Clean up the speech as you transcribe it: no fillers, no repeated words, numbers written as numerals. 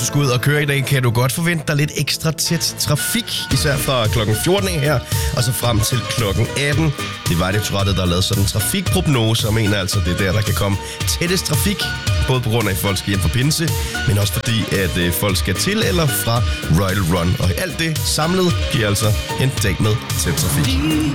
du skal ud og køre i dag, kan du godt forvente dig lidt ekstra tæt trafik, især fra klokken 14 her, og så frem til klokken 18. Det er Vejdirektoratet, der har lavet sådan en trafikprognose, og mener altså, det er der kan komme tættest trafik, både på grund af, at folk skal hjem fra pinse, men også fordi, at folk skal til eller fra Royal Run. Og alt det samlet giver altså en dag med tæt trafik.